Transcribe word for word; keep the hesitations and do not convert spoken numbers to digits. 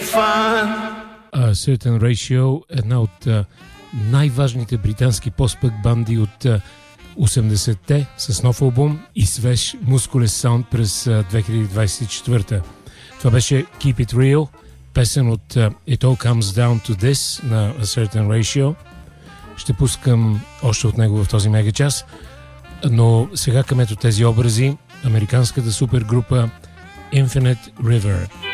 A Certain Ratio, една от uh, най-важните британски постпък банди от uh, осемдесетте с нов албум и свеж мускулес саунд през uh, две хиляди двадесет и четвърта. Това беше Keep It Real, песен от uh, It All Comes Down to This на A Certain Ratio. Ще пускам още от него в този мегачас, но сега към ето тези образи, американската супергрупа Infinite River.